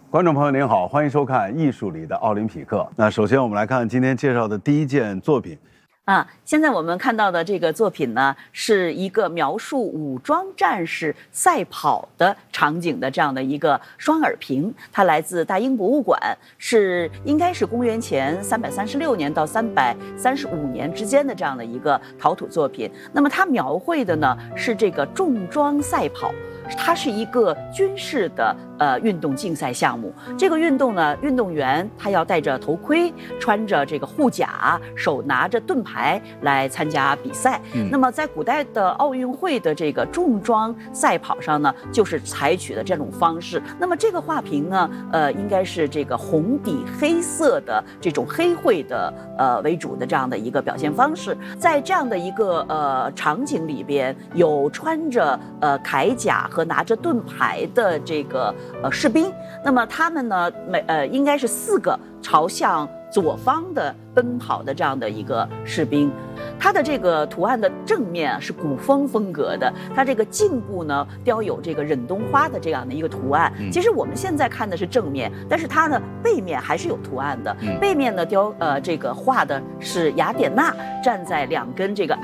观众朋友您好，欢迎收看《艺术里的奥林匹克》。那首先我们来看今天介绍的第一件作品。 现在我们看到的这个作品呢，是一个描述武装战士赛跑的场景的这样的一个双耳屏，它来自大英博物馆，应该是公元前336年到335年之间的这样的一个陶土作品。那么它描绘的呢是这个重装赛跑。它是一个军事的运动竞赛项目。这个运动呢，运动员他要戴着头盔，穿着这个护甲，手拿着盾牌来参加比赛。那么在古代的奥运会的这个重装赛跑上呢，就是采取的这种方式。那么这个画屏呢，应该是这个红底黑色的这种黑绘的为主的这样的一个表现方式。在这样的一个场景里边，有穿着铠甲和拿着盾牌的这个士兵，那么他们呢应该是4个朝向左方的奔跑的这样的一个士兵。它的这个图案的正面是古风风格的，它这个颈部呢雕有这个忍冬花的这样的一个图案。其实我们现在看的是正面，但是它的背面还是有图案的。背面呢这个画的是雅典娜站在2根这个